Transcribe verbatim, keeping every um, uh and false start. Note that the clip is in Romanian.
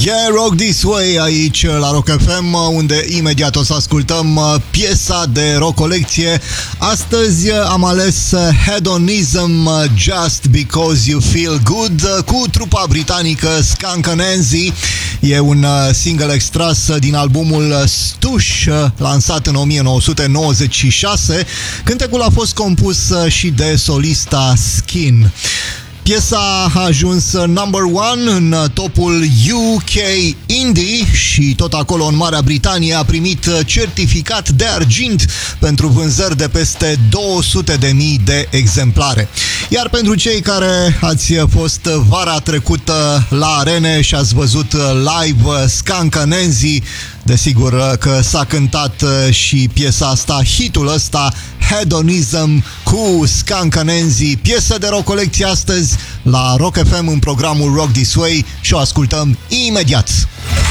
Yeah, Rock This Way aici la Rock F M, unde imediat o să ascultăm piesa de rock colecție. Astăzi am ales Hedonism Just Because You Feel Good cu trupa britanică Skunk Anansie. E un single extras din albumul Stush, lansat în o mie nouă sute nouăzeci și șase. Cântecul a fost compus și de solista Skin. Piesa a ajuns number one în topul U K Indie și tot acolo în Marea Britanie a primit certificat de argint pentru vânzări de peste două sute de mii de exemplare. Iar pentru cei care ați fost vara trecută la arene și ați văzut live Skunk Anansie, desigur că s-a cântat și piesa asta, hitul ăsta, Hedonism cu Skunk Anansie, piesă de rock colecție astăzi la Rock F M în programul Rock This Way și o ascultăm imediat.